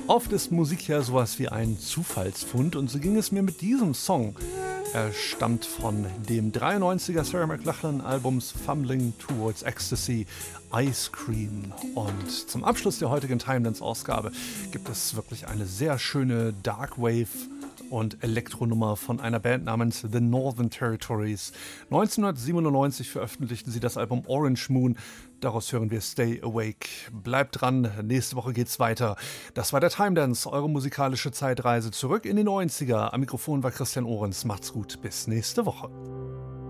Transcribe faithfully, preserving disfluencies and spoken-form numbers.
Oft ist Musik ja sowas wie ein Zufallsfund und so ging es mir mit diesem Song. Er stammt von dem dreiundneunziger Sarah McLachlan Albums Fumbling Towards Ecstasy, Ice Cream. Und zum Abschluss der heutigen Timedance-Ausgabe gibt es wirklich eine sehr schöne Darkwave und Elektronummer von einer Band namens The Northern Territories. neunzehnhundertsiebenundneunzig veröffentlichten sie das Album Orange Moon. Daraus hören wir Stay Awake. Bleibt dran, nächste Woche geht's weiter. Das war der Timedance, eure musikalische Zeitreise zurück in die neunziger. Am Mikrofon war Christian Ohrens. Macht's gut, bis nächste Woche.